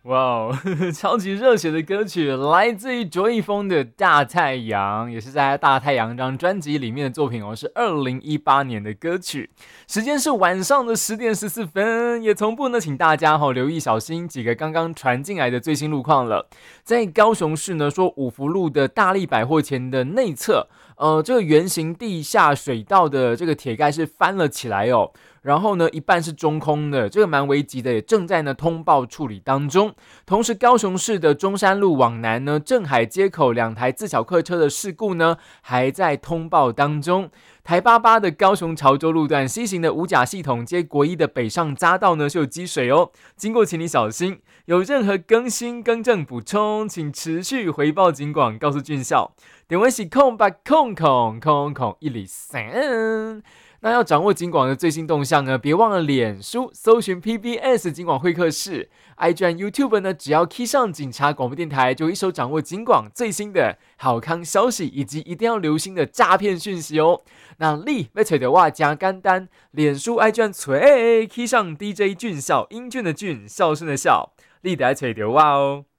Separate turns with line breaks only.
哇哦，超级热血的歌曲，来自于卓一峰的《大太阳》，也是在《大太阳》这张专辑里面的作品哦，是2018年的歌曲。时间是晚上的10点14分，也同步呢，请大家留意小心几个刚刚传进来的最新路况了。在高雄市呢，说五福路的大利百货前的内侧，这个圆形地下水道的这个铁盖是翻了起来哦。然后呢，一半是中空的，这个蛮危急的，也正在呢通报处理当中。同时，高雄市的中山路往南呢，镇海街口2台自小客车的事故呢，还在通报当中。台88的高雄潮州路段西行的五甲系统街国一的北上匝道呢是有积水哦，经过请你小心。有任何更新、更正、补充，请持续回报警广，告诉俊校。点位是空103。那要掌握警广的最新动向呢，别忘了脸书搜寻 PBS 警广会客室 ，IG 和 YouTube 呢，只要 key 上警察广播电台，就一手掌握警广最新的好康消息，以及一定要留心的诈骗讯息哦。那你要找到我加简单，脸书 IG 找 key 上 DJ 俊孝，英俊的俊，孝顺的孝，你得要找到我哦。